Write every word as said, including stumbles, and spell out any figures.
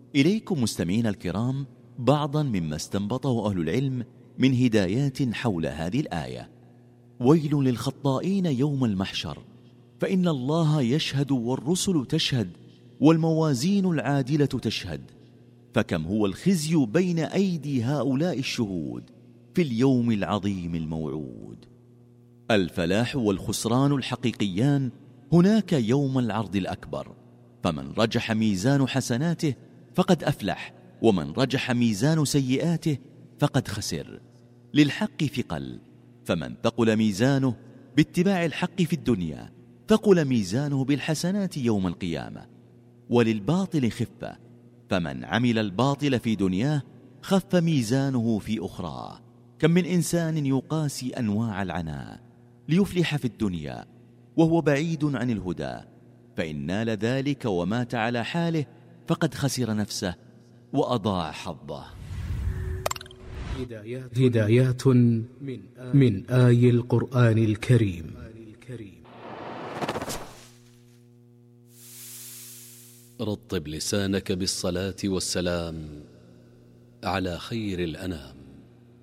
إليكم مستمعين الكرام بعضا مما استنبطه أهل العلم من هدايات حول هذه الآية. ويل للخطائين يوم المحشر، فإن الله يشهد والرسل تشهد والموازين العادلة تشهد، فكم هو الخزي بين أيدي هؤلاء الشهود في اليوم العظيم الموعود. الفلاح والخسران الحقيقيان هناك يوم العرض الأكبر، فمن رجح ميزان حسناته فقد أفلح، ومن رجح ميزان سيئاته فقد خسر. للحق ثقل، فمن ثقل ميزانه باتباع الحق في الدنيا ثقل ميزانه بالحسنات يوم القيامة. وللباطل خفة، فمن عمل الباطل في دنياه خف ميزانه في أخرى. كم من إنسان يقاسي أنواع العناء ليفلح في الدنيا وهو بعيد عن الهدى، فإن نال ذلك ومات على حاله فقد خسر نفسه وأضاع حظه. هدايات من آي القرآن الكريم. رطب لسانك بالصلاة والسلام على خير الأنام.